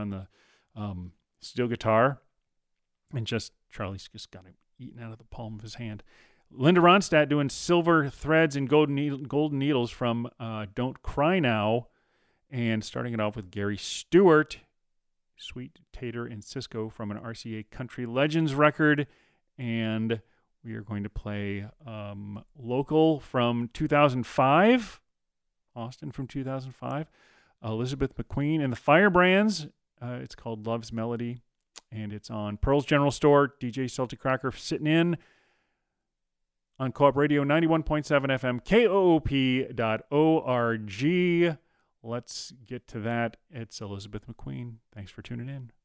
on the steel guitar. And Charlie's just got it eaten out of the palm of his hand. Linda Ronstadt doing Silver Threads and Golden Needles from Don't Cry Now. And starting it off with Gary Stewart, Sweet Tater and Cisco from an RCA Country Legends record. And we are going to play local from 2005, Austin from 2005, Elizabeth McQueen and the Firebrands. It's called Love's Melody, and it's on Pearl's General Store. DJ Salty Cracker sitting in on Co-op Radio 91.7 FM, KOOP.org. Let's get to that. It's Elizabeth McQueen. Thanks for tuning in.